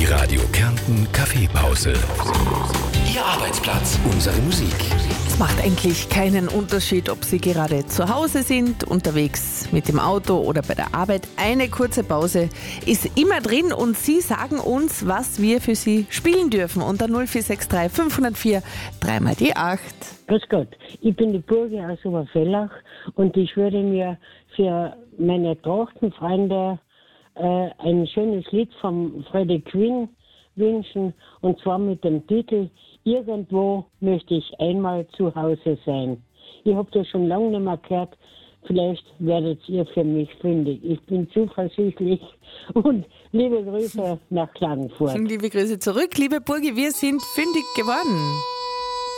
Die Radio Kärnten Kaffeepause. Ihr Arbeitsplatz, unsere Musik. Es macht eigentlich keinen Unterschied, ob Sie gerade zu Hause sind, unterwegs mit dem Auto oder bei der Arbeit. Eine kurze Pause ist immer drin und Sie sagen uns, was wir für Sie spielen dürfen. Unter 0463 504 3 die 8. Grüß Gott, ich bin die Burge aus Oberfellach und ich würde mir für meine Trachtenfreunde ein schönes Lied von Freddie Quinn wünschen, und zwar mit dem Titel Irgendwo möchte ich einmal zu Hause sein. Ich habe das schon lange nicht mehr gehört, vielleicht werdet ihr für mich fündig. Ich bin zuversichtlich und liebe Grüße nach Klagenfurt. Liebe Grüße zurück, liebe Burgi, wir sind fündig geworden.